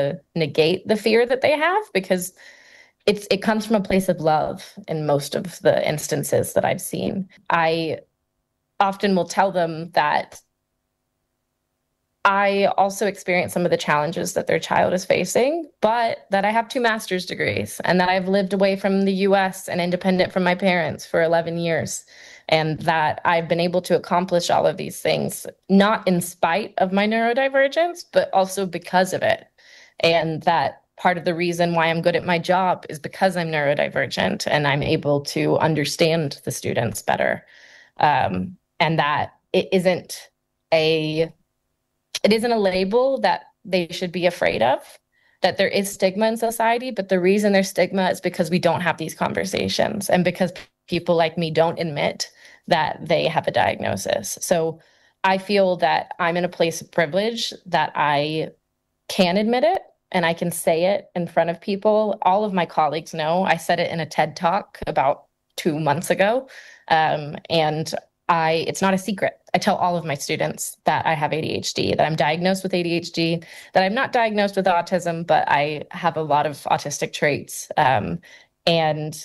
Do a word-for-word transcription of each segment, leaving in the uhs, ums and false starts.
to negate the fear that they have, because it's it comes from a place of love in most of the instances that I've seen. I often will tell them that I also experience some of the challenges that their child is facing, but that I have two master's degrees and that I've lived away from the U S and independent from my parents for eleven years. And that I've been able to accomplish all of these things, not in spite of my neurodivergence, but also because of it. And that part of the reason why I'm good at my job is because I'm neurodivergent and I'm able to understand the students better. Um, and that it isn't a it isn't a label that they should be afraid of, that there is stigma in society, but the reason there's stigma is because we don't have these conversations and because people like me don't admit that they have a diagnosis. So I feel that I'm in a place of privilege that I can admit it and I can say it in front of people. All of my colleagues know. I said it in a TED Talk about two months ago. Um, and I, it's not a secret. I tell all of my students that I have A D H D, that I'm diagnosed with A D H D, that I'm not diagnosed with autism, but I have a lot of autistic traits. Um, and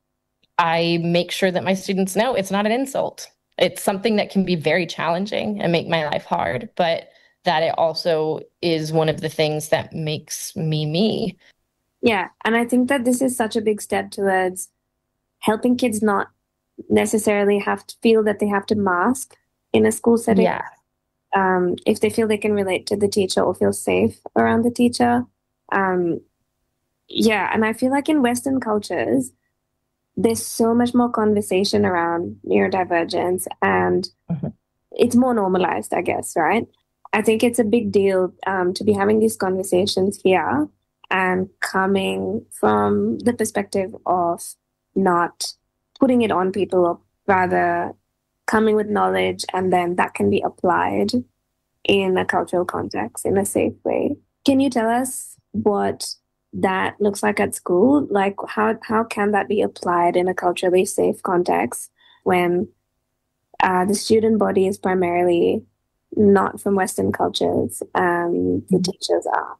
I make sure that my students know it's not an insult. It's something that can be very challenging and make my life hard, but that it also is one of the things that makes me me. Yeah, and I think that this is such a big step towards helping kids not necessarily have to feel that they have to mask in a school setting. Yeah. Um, if they feel they can relate to the teacher or feel safe around the teacher. Um, yeah, and I feel like in Western cultures, there's so much more conversation around neurodivergence and Mhm. it's more normalized, I guess, right? I think it's a big deal um, to be having these conversations here and coming from the perspective of not putting it on people, or rather coming with knowledge and then that can be applied in a cultural context in a safe way. Can you tell us what that looks like at school? Like how how can that be applied in a culturally safe context when uh, the student body is primarily not from Western cultures, um, the teachers are?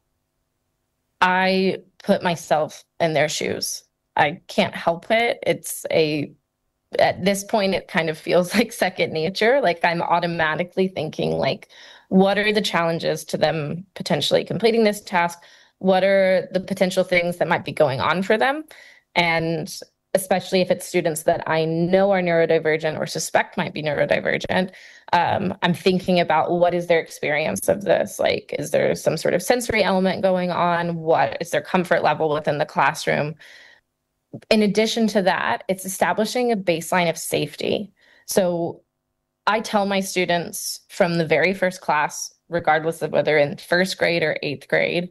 I put myself in their shoes. I can't help it. It's a, at this point, it kind of feels like second nature. Like I'm automatically thinking, like, what are the challenges to them potentially completing this task? What are the potential things that might be going on for them? And especially if it's students that I know are neurodivergent or suspect might be neurodivergent, um, I'm thinking about what is their experience of this? Like, is there some sort of sensory element going on? What is their comfort level within the classroom? In addition to that, it's establishing a baseline of safety. So I tell my students from the very first class, regardless of whether in first grade or eighth grade,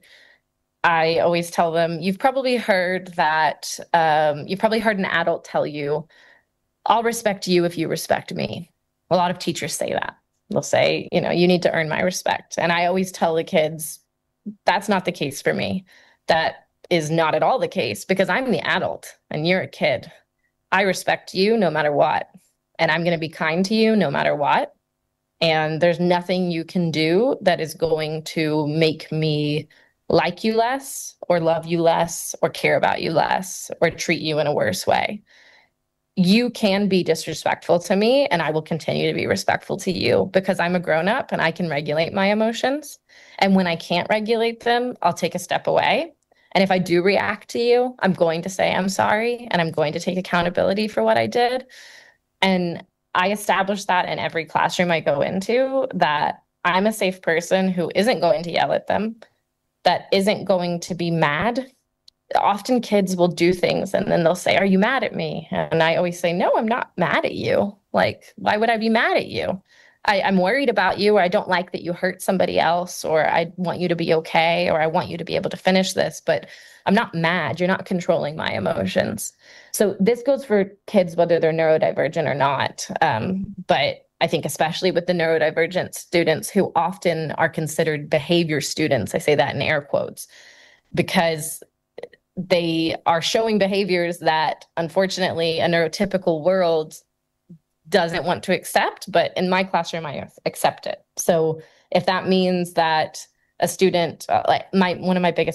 I always tell them, you've probably heard that, um, you've probably heard an adult tell you, I'll respect you if you respect me. A lot of teachers say that. They'll say, you know, you need to earn my respect. And I always tell the kids, that's not the case for me. That is not at all the case because I'm the adult and you're a kid. I respect you no matter what. And I'm going to be kind to you no matter what. And there's nothing you can do that is going to make me like you less or love you less or care about you less or treat you in a worse way. You can be disrespectful to me and I will continue to be respectful to you because I'm a grown up and I can regulate my emotions. And when I can't regulate them, I'll take a step away. And if I do react to you, I'm going to say I'm sorry and I'm going to take accountability for what I did. And I establish that in every classroom I go into, that I'm a safe person who isn't going to yell at them, that isn't going to be mad. Often kids will do things and then they'll say, are you mad at me? And I always say, no, I'm not mad at you. Like, why would I be mad at you? I, I'm worried about you, or I don't like that you hurt somebody else, or I want you to be okay, or I want you to be able to finish this, but I'm not mad. You're not controlling my emotions. So this goes for kids, whether they're neurodivergent or not. Um, but I think especially with the neurodivergent students who often are considered behavior students, I say that in air quotes, because they are showing behaviors that unfortunately a neurotypical world doesn't want to accept, but in my classroom, I accept it. So if that means that a student, uh, like my one of my biggest